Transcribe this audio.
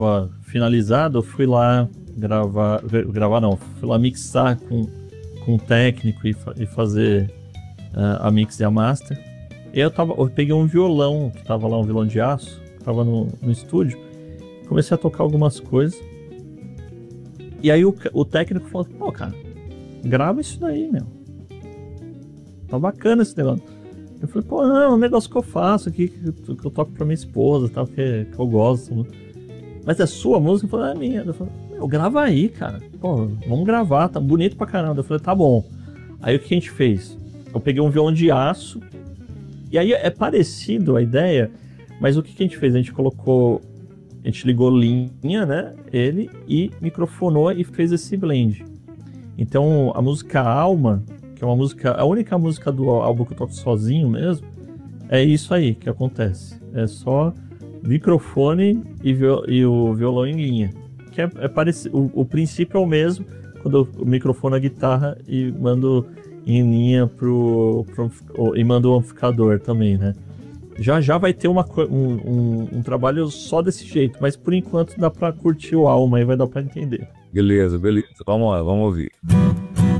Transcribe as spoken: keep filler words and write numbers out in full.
finalizado, eu fui lá gravar, gravar não, fui lá mixar com, com o técnico e, fa- e fazer uh, a mix e a master. E eu, tava, eu peguei um violão, que tava lá, um violão de aço, que tava no, no estúdio, comecei a tocar algumas coisas. E aí o, o técnico falou, pô, cara, grava isso daí, meu. Tá bacana esse negócio. Eu falei, pô, não, é um negócio que eu faço aqui, que eu, que eu toco pra minha esposa, tal, que, que eu gosto. Mas é sua música? Eu falei, é minha. Eu falei, meu, grava aí, cara. Pô, vamos gravar, tá bonito pra caramba. Eu falei, tá bom. Aí o que a gente fez? Eu peguei um violão de aço, e aí é parecido a ideia, mas o que a gente fez? A gente colocou, a gente ligou linha, né, ele, e microfonou e fez esse blend. Então a música Alma, que é uma música, a única música do álbum que eu toco sozinho mesmo, é isso aí que acontece. É só microfone e, viol, e o violão em linha. Que é, é parecido, o, o princípio é o mesmo, quando eu microfono a guitarra e mando em linha pro, pro, e mando o amplificador também, né? Já já vai ter uma, um, um, um trabalho só desse jeito, mas por enquanto dá pra curtir o Alma e vai dar pra entender. Beleza, beleza. Vamos lá, vamos ouvir.